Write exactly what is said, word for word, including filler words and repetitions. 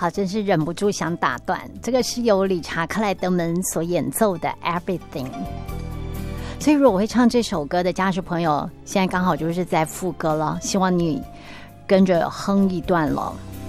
好，真是忍不住想打断。这个是由理查克莱德门所演奏的 Everything。所以如果我会唱这首歌的家属朋友，现在刚好就是在副歌了，希望你跟着哼一段了。